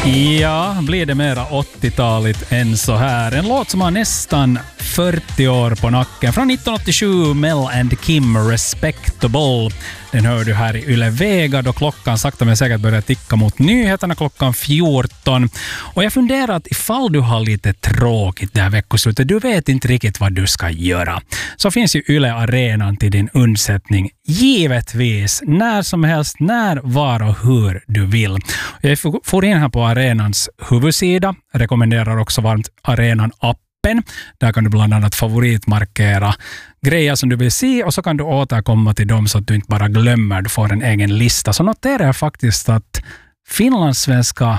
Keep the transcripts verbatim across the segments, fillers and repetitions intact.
Ja, blir det mera åttiotaligt än så här. En låt som har nästan fyrtio år på nacken. Från nittonhundraåttiosju, Mel and Kim, Respectable. Den hör du här i Yle Vega då klockan sakta men säkert börjar ticka mot nyheterna klockan fjorton. Och jag funderar att ifall du har lite tråkigt det här veckoslutet, du vet inte riktigt vad du ska göra, så finns ju Yle Arenan till din undsättning. Givetvis, när som helst, när, var och hur du vill. Jag får in här på Arenans huvudsida. Rekommenderar också varmt Arenan-appen. Där kan du bland annat favoritmarkera grejer som du vill se och så kan du återkomma till dem så att du inte bara glömmer. Du får en egen lista. Så noterar jag faktiskt att finlandssvenska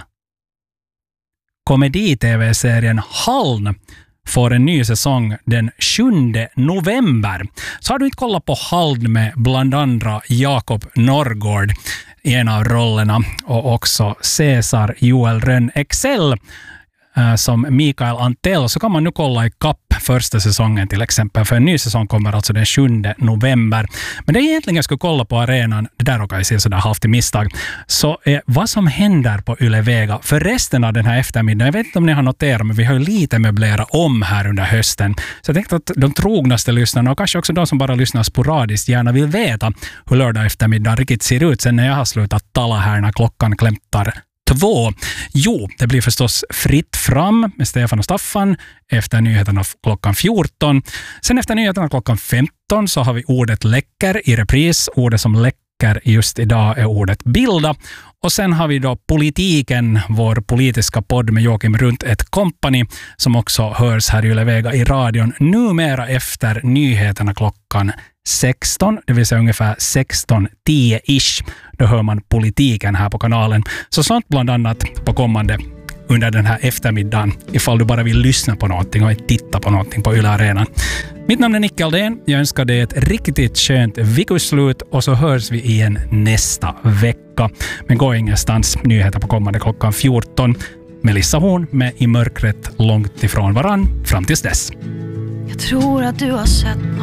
komedi-tv-serien Haln får en ny säsong den sjunde november. Så har du inte kollat på Haln med bland andra Jakob Norrgård i en av rollerna och också Cesar Joel Rönn Excel äh, som Mikael Antell, så kan man nu kolla i kapp första säsongen till exempel, för en ny säsong kommer alltså den sjunde november. Men det är egentligen jag ska kolla på Arenan, det där råkar jag se sådär halvt i misstag, så eh, vad som händer på Yle Vega för resten av den här eftermiddagen. Jag vet inte om ni har noterat, men vi har ju lite möblerat om här under hösten. Så jag tänkte att de trognaste lyssnarna och kanske också de som bara lyssnar sporadiskt gärna vill veta hur lördag eftermiddag riktigt ser ut sen när jag har slutat tala här när klockan klämtar två. Jo, det blir förstås fritt fram med Stefan och Staffan efter nyheterna klockan fjorton. Sen efter nyheterna klockan femton så har vi ordet läcker i repris. Ordet som läcker just idag är ordet bilda. Och sen har vi då politiken, vår politiska podd med Joakim Runt ett kompani som också hörs här i Yle Vega i radion numera efter nyheterna klockan sexton, det vill säga ungefär sexton tio-ish. Då hör man politiken här på kanalen. Så sånt bland annat på kommande under den här eftermiddagen ifall du bara vill lyssna på någonting och titta på någonting på Yle Arenan. Mitt namn är Nick Aldén. Jag önskar dig ett riktigt skönt veckoslut och så hörs vi igen nästa vecka. Men gå ingenstans, nyheter på kommande klockan fjorton. Melissa Horn med I mörkret långt ifrån varann fram tills dess. Jag tror att du har sett